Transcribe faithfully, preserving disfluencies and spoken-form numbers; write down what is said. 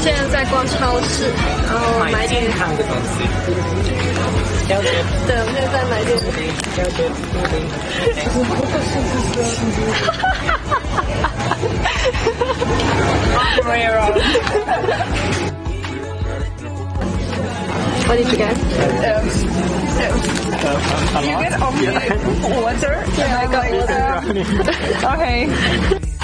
现在在逛超市，然后买点健康的东西。小姐， 对，我们现在在买点。 小姐，布丁。Way around. What did you get? Um, you get only water? Yeah, I got water. Okay.